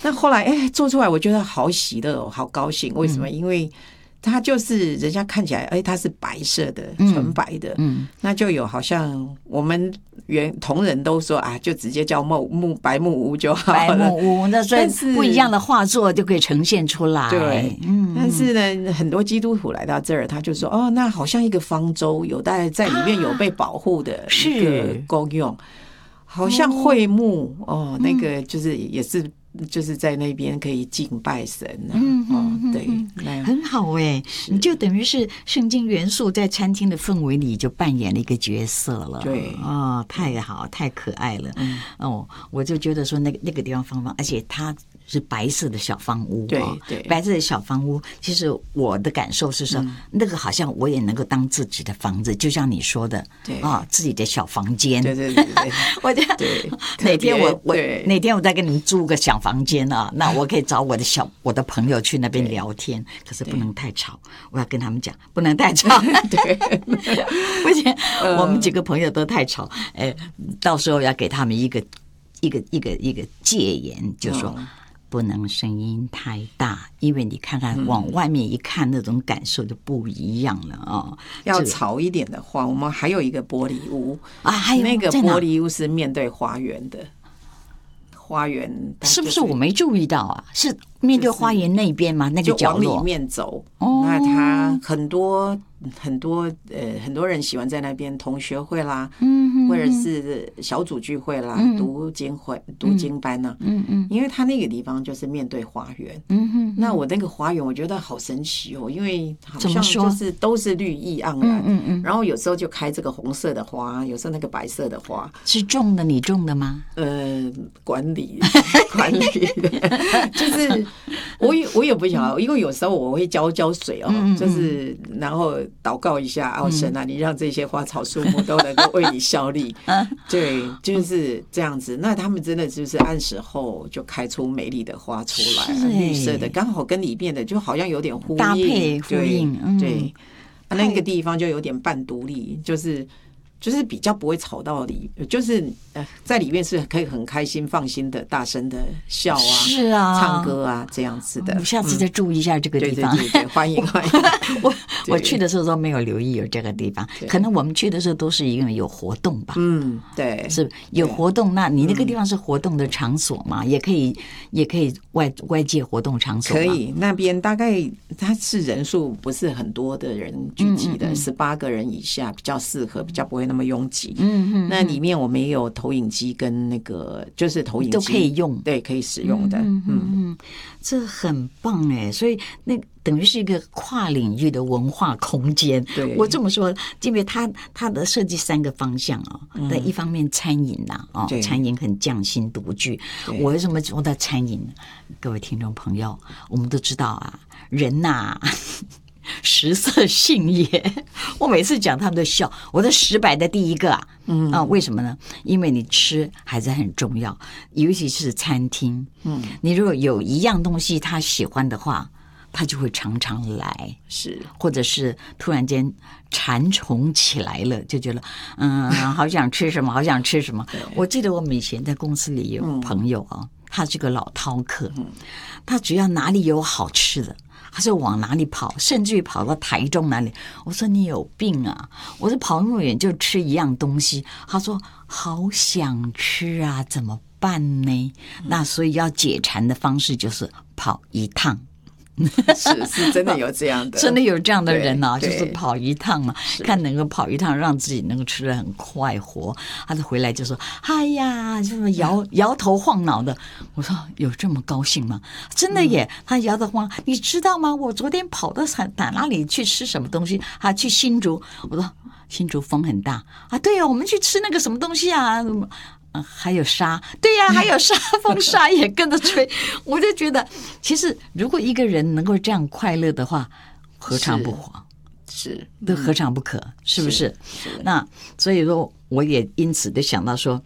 那后来做出来，我觉得好喜乐哦，好高兴。为什么？因为它就是人家看起来，它是白色的，纯白的，那就有好像我们同仁都说啊，就直接叫白木屋就好了。 白木屋，那所以不一样的画作就可以呈现出来。 对，但是呢，很多基督徒来到这儿，他就说哦，那好像一个方舟，有在里面有被保护的一个功用，好像会幕那个就是也是。就是在那边可以敬拜神对， 很好你就等于是圣经元素在餐厅的氛围里就扮演了一个角色了。 对太好，太可爱了。我就觉得说那个地方方方，而且它是白色的小方屋， 对， 白色的小方屋。其实我的感受是说，那个好像我也能够当自己的房子，就像你说的， 对自己的小房间。 对， 我觉得哪天我再跟你们租个小房间啊，那我可以找我的朋友去那边聊天，可是不能太吵，我要跟他们讲不能太吵。 对， 不行，我们几个朋友都太吵，到时候要给他们一个戒严，就说不能声音太大，因为你看看往外面一看，那种感受就不一样了要吵一点的话，我们还有一个玻璃屋还有那个玻璃屋是面对花园的。花园是不是我没注意到啊？是面对花园那边吗？那个角落就往里面走。那他很多人喜欢在那边同学会啦，或者是小组聚会啦，读经班呢。因为他那个地方就是面对花园。那我那个花园我觉得好神奇哦，因为好像就是都是绿意盎然。然后有时候就开这个红色的花，有时候那个白色的花。 是种的，你种的吗？ 管理的，就是我也不晓得，因为有时候我会浇水就是然后祷告一下，神啊，你让这些花草树木都能够为你效力。对，就是这样子。那他们真的就是按时候就开出美丽的花出来，绿色的，刚好跟里面的就好像有点呼应， 搭配呼应。 对，那个地方就有点半独立，就是比较不会吵到就是在里面是可以很开心放心的大声的笑啊， 是啊， 唱歌啊这样子的。 我下次再注意一下这个地方。 对，欢迎。 我去的时候都没有留意有这个地方，可能我们去的时候都是因为有活动吧。 对， 是有活动。那你那个地方是活动的场所嘛？也可以外界活动场所。 可以，那边大概它是人数不是很多的人聚集的，18个人以下比较适合，比较不会那么拥挤。那里面我们也有投影机跟那个就是投影机都可以用， 对，可以使用的。 这很棒所以那等于是一个跨领域的文化空间。 对， 我这么说，因为它的设计3个方向那一方面餐饮餐饮很匠心独具。我为什么说到餐饮？各位听众朋友，我们都知道人食色性也，我每次讲他们都笑，我的10摆的第一个为什么呢？因为你吃还是很重要，尤其是餐厅。你如果有一样东西他喜欢的话，他就会常常来， 是， 或者是突然间馋虫起来了，就觉得好想吃什么，好想吃什么。我记得我们以前在公司里有朋友他是个老饕客，他只要哪里有好吃的，他就往哪里跑，甚至于跑到台中哪里。我说你有病啊！我说跑那么远就吃一样东西。他说好想吃啊，怎么办呢？那所以要解馋的方式就是跑一趟。 是真的有这样的， 真的有这样的人就是跑一趟嘛，看能够跑一趟，让自己能够吃得很快活。他就回来就说：“哎呀，就是摇头晃脑的。”我说：“有这么高兴吗？”真的耶，他摇头晃脑。你知道吗？我昨天跑到哪里去吃什么东西？去新竹。我说新竹风很大对我们去吃那个什么东西啊？还有沙，对呀，还有沙风沙也跟着吹。我就觉得，其实如果一个人能够这样快乐的话，何尝不活？ 是， 都何尝不可？是不是？那所以说，我也因此就想到说，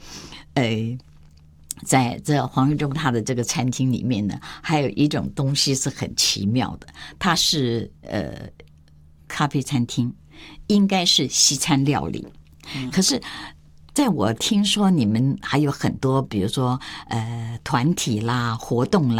在这黄玉忠他的这个餐厅里面呢，还有一种东西是很奇妙的，它是咖啡餐厅，应该是西餐料理，可是。在我听说你们还有很多，比如说团体啦、活动啦。